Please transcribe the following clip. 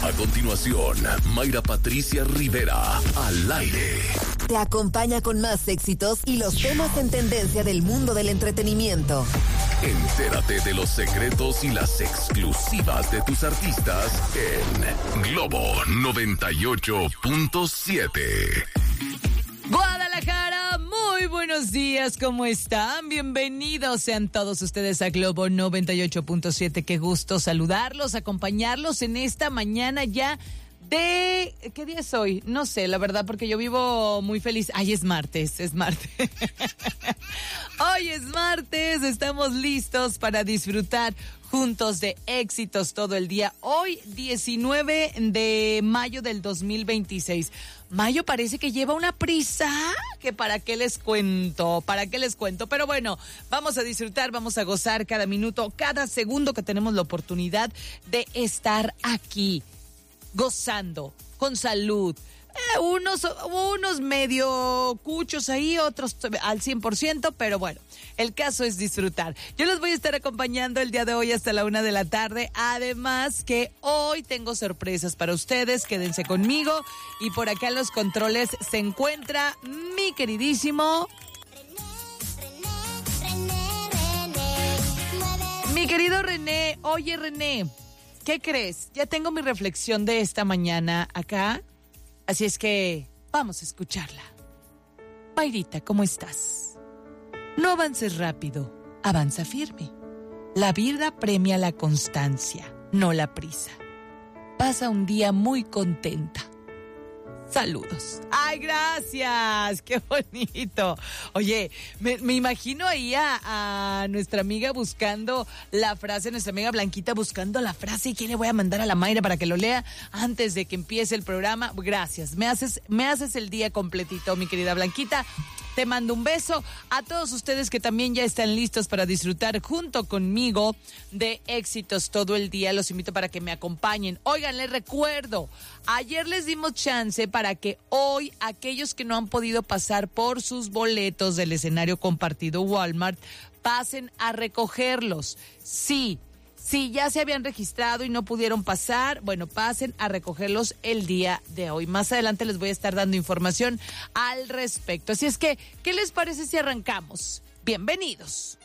A continuación, Mayra Patricia Rivera, al aire. Te acompaña con más éxitos y los temas en tendencia del mundo del entretenimiento. Entérate de los secretos y las exclusivas de tus artistas en Globo 98.7. Guadalajara, muy buenos días, ¿cómo están? Bienvenidos sean todos ustedes a Globo 98.7. Qué gusto saludarlos, acompañarlos en esta mañana ya de... ¿Qué día es hoy? No sé, la verdad, porque yo vivo muy feliz. Ay, es martes. Hoy es martes, estamos listos para disfrutar juntos de éxitos todo el día. Hoy, 19 de mayo del 2026. Mayo parece que lleva una prisa que para qué les cuento. Pero bueno, vamos a disfrutar, vamos a gozar cada minuto, cada segundo que tenemos la oportunidad de estar aquí, gozando, con salud. Unos medio cuchos ahí, otros al 100%, pero bueno, el caso es disfrutar. Yo los voy a estar acompañando el día de hoy hasta la 1 de la tarde. Además que hoy tengo sorpresas para ustedes, quédense conmigo. Y por acá en los controles se encuentra mi queridísimo... Mi querido René. Oye, René, ¿qué crees? Ya tengo mi reflexión de esta mañana acá. Así es que vamos a escucharla. Mayrita, ¿cómo estás? No avances rápido, avanza firme. La vida premia la constancia, no la prisa. Pasa un día muy contenta. Saludos. ¡Ay, gracias! ¡Qué bonito! Oye, me imagino ahí a nuestra amiga buscando la frase, nuestra amiga Blanquita buscando la frase. ¿Y quién le voy a mandar a la Mayra para que lo lea antes de que empiece el programa? Gracias. Me haces el día completito, mi querida Blanquita. Te mando un beso a todos ustedes que también ya están listos para disfrutar junto conmigo de éxitos todo el día. Los invito para que me acompañen. Oigan, les recuerdo, ayer les dimos chance para que hoy aquellos que no han podido pasar por sus boletos del escenario compartido Walmart pasen a recogerlos. Sí, ya se habían registrado y no pudieron pasar, bueno, pasen a recogerlos el día de hoy. Más adelante les voy a estar dando información al respecto. Así es que, ¿qué les parece si arrancamos? Bienvenidos.